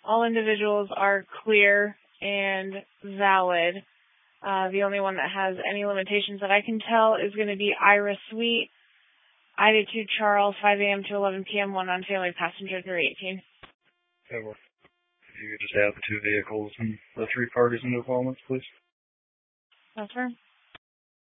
All individuals are clear and valid. The only one that has any limitations that I can tell is going to be Ira Sweet, Ida 2 Charles, 5 a.m. to 11 p.m., one on family passenger 318. That works. If you could just add the 2 vehicles and the 3 parties into appointments, please. Yes, sir.